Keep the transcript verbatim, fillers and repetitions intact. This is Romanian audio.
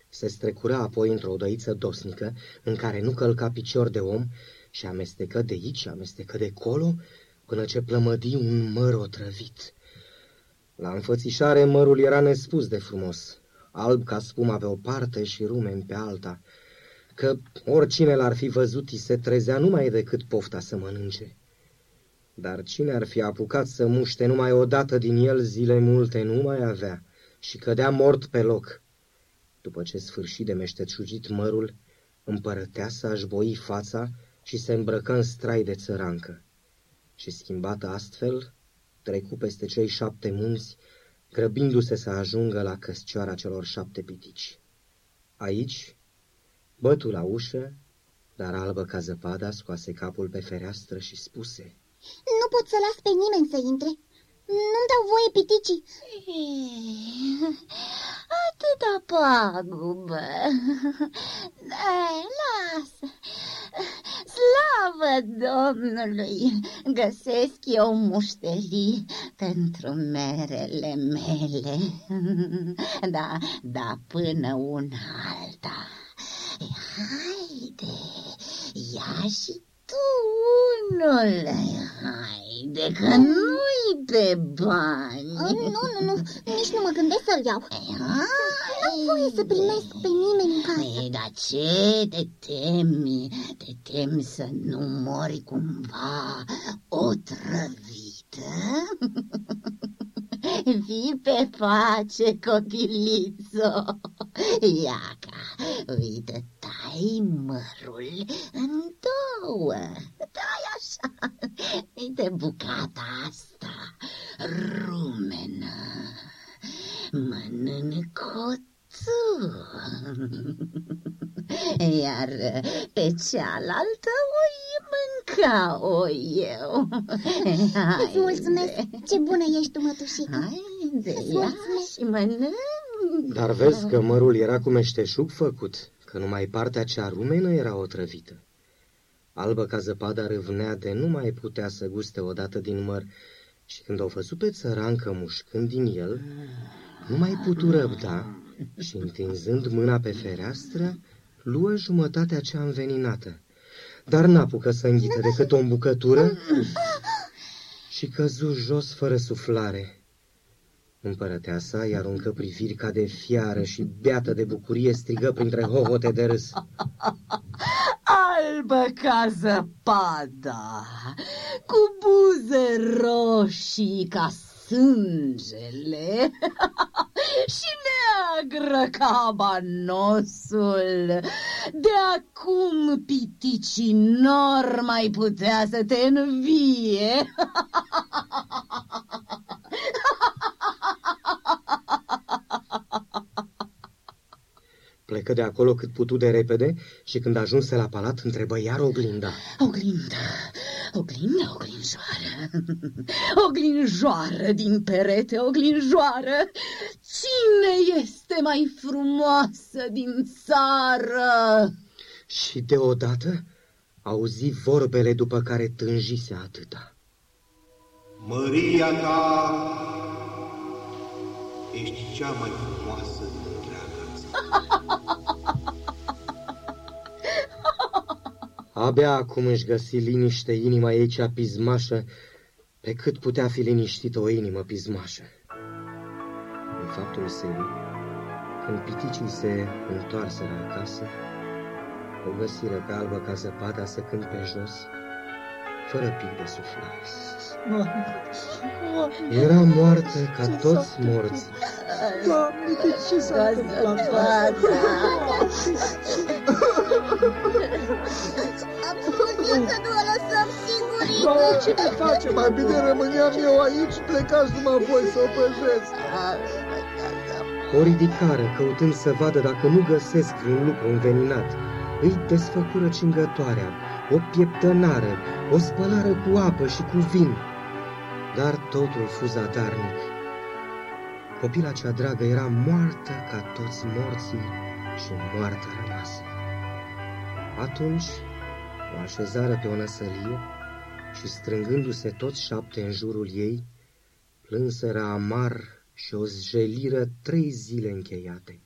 Se strecura apoi într-o odăiță dosnică, în care nu călca picior de om, și amestecă de aici, amestecă de colo, până ce plămădi un măr otrăvit. La înfățișare mărul era nespus de frumos, alb ca spuma pe o parte și rumen pe alta, că oricine l-ar fi văzut îi se trezea numai decât pofta să mănânce. Dar cine ar fi apucat să muște numai odată din el, zile multe nu mai avea și cădea mort pe loc. După ce sfârși de meșteșugit mărul, împărăteasa își boi fața și se îmbrăcă în strai de țărancă. Și schimbată astfel, trecu peste cei șapte munți, grăbindu-se să ajungă la căscioara celor șapte pitici. Aici bătu la ușă, dar Albă ca zăpada scoase capul pe fereastră și spuse: Nu pot să las pe nimeni să intre. Nu-mi dau voie piticii. Atâta pagubă. Lasă. Slavă Domnului, găsesc eu muștelii pentru merele mele. Da, da, până una alta. Haide, ia și tu unul, haide, că nu-i pe bani. Nu, nu, nu, nici nu mă gândesc să-l iau. N-am voie să primesc pe nimeni în casă. Ei, dar ce te temi? Te temi să nu mori cumva otrăvită? Vii pe pace, copilițo. Iaca, uite, tai mărul în două. Tai așa. Uite bucata asta, rumenă. Mănâncă-o tu. Iar pe cealaltă o mânca-o eu. Îți mulțumesc, ce bună ești tu, mătușică. Haide, ia și mănânc. Dar vezi că mărul era cu meșteșug făcut, că numai partea cea rumenă era otrăvită. Albă ca zăpada râvnea de nu mai putea să guste odată din măr, și când o văzut pe țărancă mușcând din el, nu mai putu răbda și, întinzând mâna pe fereastră, luă jumătatea cea înveninată, dar n-apucă să înghită decât o îmbucătură și căzu jos fără suflare. Împărăteasa îi aruncă priviri ca de fiară și, beată de bucurie, strigă printre hohote de râs: Albă ca zăpada, cu buze roșii ca sângele și neagră ca banosul. De acum piticii n-or mai putea să te învie. Plecă de acolo cât putu de repede și când ajunse la palat întrebă iar oglinda. Oglinda, oglinda, oglinjoară, oglinjoară din perete, oglinjoară, cine este mai frumoasă din țară? Și deodată auzi vorbele după care tânjise atâta. Măria ta ești cea mai frumoasă din întreaga țară. Abia acum își găsi liniște inima ei cea pismașă, pe cât putea fi liniștită o inimă pismașă. În faptul serii, când piticii se întoarseră acasă, o găsiră pe Albă ca zăpada săcând pe jos, fără pic de suflare. Era moartă ca toți morții. Doamne, de ce s-a întâmplat? Putem să nu o lăsăm singurică. Doamne, ce ne face? Mai bine rămâneam eu aici, plecați numai voi să o păjesc. O ridicară, căutând să vadă dacă nu găsesc vreun lucru înveninat. Îi desfăcură cingătoarea, o pieptănară, o spălară cu apă și cu vin. Dar totul fu zadarnic. Copila cea dragă era moartă ca toți morții și moartă rămasă. Atunci o așezară pe o năsălie și, strângându-se toți șapte în jurul ei, plânseră amar și o zjeliră trei zile încheiate.